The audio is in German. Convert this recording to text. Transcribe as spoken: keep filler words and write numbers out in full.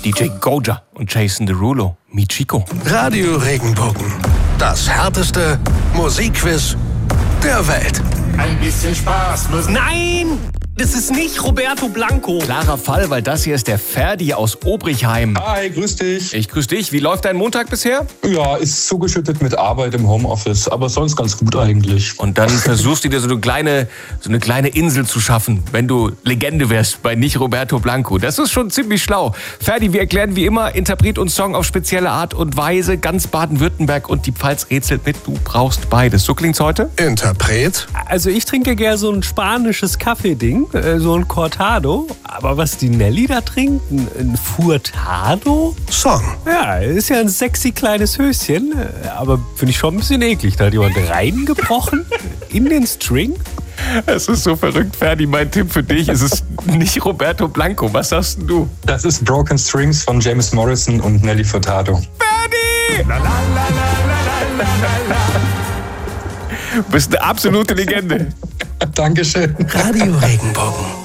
D J Goja und Jason Derulo, Mi Chico. Radio Regenbogen, das härteste Musikquiz der Welt. Ein bisschen Spaß muss... Nein! Das ist nicht Roberto Blanco. Klarer Fall, weil das hier ist der Ferdi aus Obrichheim. Hi, grüß dich. Ich grüß dich. Wie läuft dein Montag bisher? Ja, ist zugeschüttet mit Arbeit im Homeoffice, aber sonst ganz gut eigentlich. Und dann versuchst du dir so eine kleine, so eine kleine Insel zu schaffen, wenn du Legende wärst bei nicht Roberto Blanco. Das ist schon ziemlich schlau. Ferdi, wir erklären wie immer Interpret und Song auf spezielle Art und Weise. Ganz Baden-Württemberg und die Pfalz rätselt mit. Du brauchst beides. So klingt's heute? Interpret, Also ich trinke gerne so ein spanisches Kaffeeding, äh, so ein Cortado. Aber was die Nelly da trinkt, ein, ein Furtado? Song. Ja, ist ja ein sexy kleines Höschen. äh, Aber finde ich schon ein bisschen eklig. Da hat jemand reingebrochen in den String. Es ist so verrückt, Ferdi. Mein Tipp für dich ist es nicht Roberto Blanco. Was sagst denn du? Das ist Broken Strings von James Morrison und Nelly Furtado. Ferdi! Du bist eine absolute Legende. Dankeschön. Radio Regenbogen.